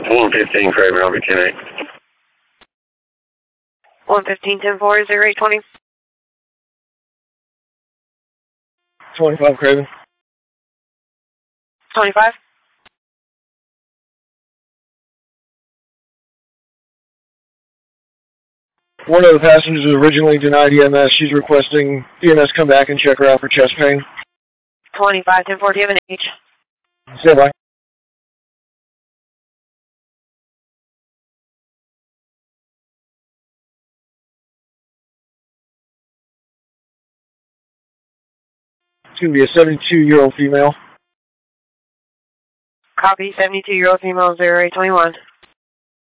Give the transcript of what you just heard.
115 Craven, I'll be 10-8. 115, 10-4, 0820. 25 Craven. 25. One of the passengers was originally denied EMS. She's requesting EMS come back and check her out for chest pain. 25, 10-4, do you have an H? Stand by. It's going to be a 72-year-old female. Copy, 72-year-old female, 0821.